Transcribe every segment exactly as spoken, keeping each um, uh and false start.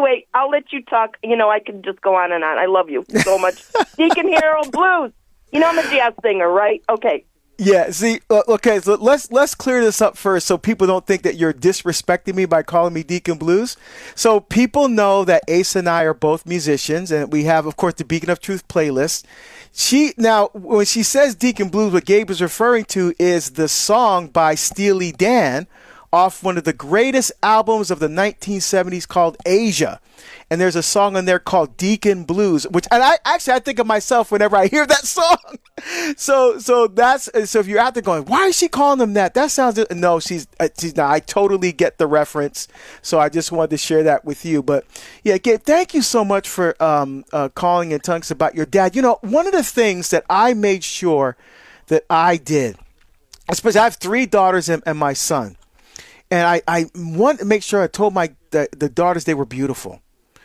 Anyway, I'll let you talk. You know, I can just go on and on. I love you so much. Deacon Harold Blues. You know I'm a jazz singer, right? Okay. Yeah, see, uh, okay, so let's let's clear this up first so people don't think that you're disrespecting me by calling me Deacon Blues. So people know that Ace and I are both musicians, and we have, of course, the Beacon of Truth playlist. She now, when she says Deacon Blues, what Gabe is referring to is the song by Steely Dan off one of the greatest albums of the nineteen seventies called Asia. And there's a song on there called Deacon Blues, which, and I actually, I think of myself whenever I hear that song. so, so that's, so if you're out there going, why is she calling them that? That sounds, no, she's, she's not, I totally get the reference. So I just wanted to share that with you. But yeah, Gabe, thank you so much for um, uh, calling and telling us about your dad. You know, one of the things that I made sure that I did, especially I have three daughters and, and my son. And I, I want to make sure I told my the, the daughters they were beautiful.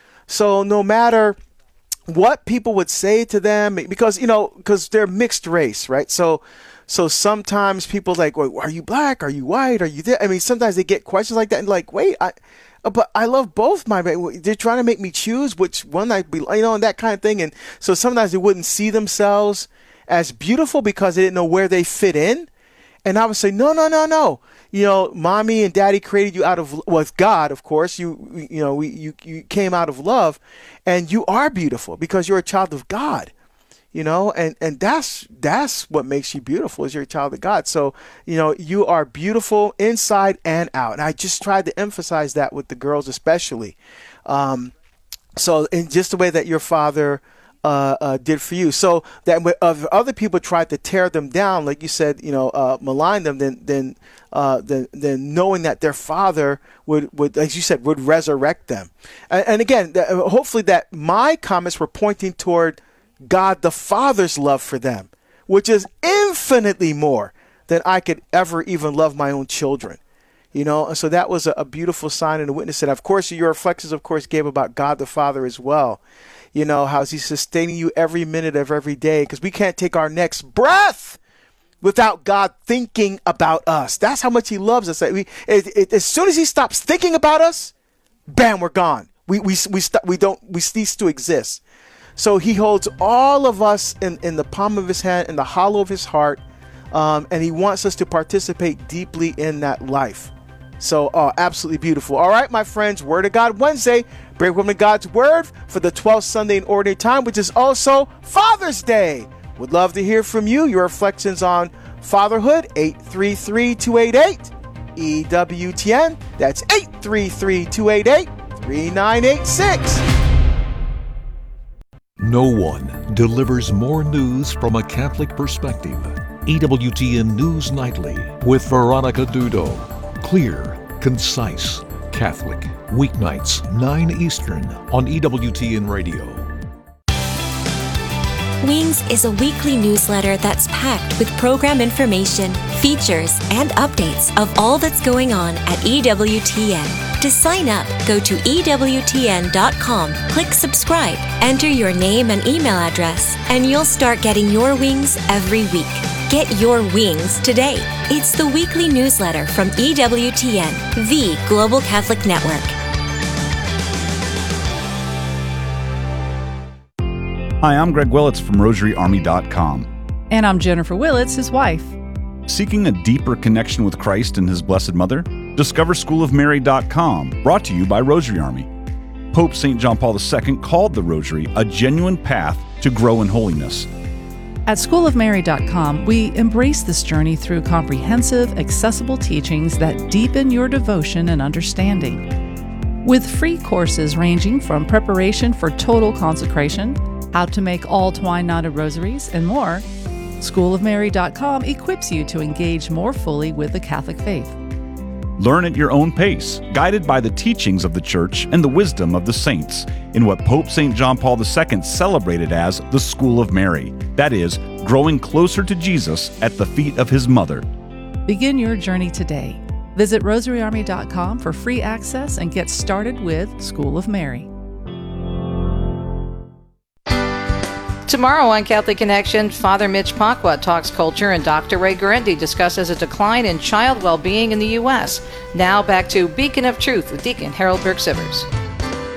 So no matter what people would say to them, because, you know, because they're mixed race, right? So so sometimes people like, well, are you black? Are you white? Are you there? I mean, sometimes they get questions like that and like, wait, I, but I love both my, they're trying to make me choose which one I'd be, you know, and that kind of thing. And so sometimes they wouldn't see themselves as beautiful because they didn't know where they fit in. And I would say, no, no, no, no. You know, mommy and daddy created you out of, with God, of course. You, you know, we, you, you came out of love, and you are beautiful because you're a child of God. You know, and, and that's that's what makes you beautiful is you're a child of God. So, you know, you are beautiful inside and out. And I just tried to emphasize that with the girls, especially. Um, so, in just the way that your father Uh, uh, did for you, so that when uh, other people tried to tear them down, like you said, you know, uh, malign them, then, then, uh, then, then knowing that their father would, would, as you said, would resurrect them, and, and again, th- hopefully that my comments were pointing toward God the Father's love for them, which is infinitely more than I could ever even love my own children. You know, and so that was a, a beautiful sign and a witness. And of course, your reflections, of course, gave about God the Father as well. You know, how's he sustaining you every minute of every day? Because we can't take our next breath without God thinking about us. That's how much he loves us. We, it, it, as soon as he stops thinking about us, bam, we're gone. We we we st- we don't we cease to exist. So he holds all of us in, in the palm of his hand, in the hollow of his heart, um, and he wants us to participate deeply in that life. So, oh, absolutely beautiful. All right, my friends, Word of God Wednesday. Bring Women of God's Word for the twelfth Sunday in Ordinary Time, which is also Father's Day. Would love to hear from you. Your reflections on fatherhood, eight three three, two eight eight, E W T N. That's eight three three, two eight eight, three nine eight six. No one delivers more news from a Catholic perspective. E W T N News Nightly with Veronica Dudo. Clear, concise, Catholic. Weeknights, nine Eastern on E W T N Radio. Wings is a weekly newsletter that's packed with program information, features, and updates of all that's going on at E W T N. To sign up, go to E W T N dot com, click subscribe, enter your name and email address, and you'll start getting your wings every week. Get your wings today. It's the weekly newsletter from E W T N, the Global Catholic Network. Hi, I'm Greg Willits from Rosary Army dot com. And I'm Jennifer Willits, his wife. Seeking a deeper connection with Christ and His Blessed Mother? Discover School of Mary dot com, brought to you by Rosary Army. Pope Saint John Paul the Second called the Rosary a genuine path to grow in holiness. At School of Mary dot com, we embrace this journey through comprehensive, accessible teachings that deepen your devotion and understanding. With free courses ranging from preparation for total consecration, how to make all twine-knotted rosaries, and more, School of Mary dot com equips you to engage more fully with the Catholic faith. Learn at your own pace, guided by the teachings of the Church and the wisdom of the saints, in what Pope Saint John Paul the Second celebrated as the School of Mary. That is, growing closer to Jesus at the feet of His Mother. Begin your journey today. Visit Rosary Army dot com for free access and get started with School of Mary. Tomorrow on Catholic Connection, Father Mitch Pacwa talks culture and Doctor Ray Guarendi discusses a decline in child well-being in the U S. Now back to Beacon of Truth with Deacon Harold Burke Sivers.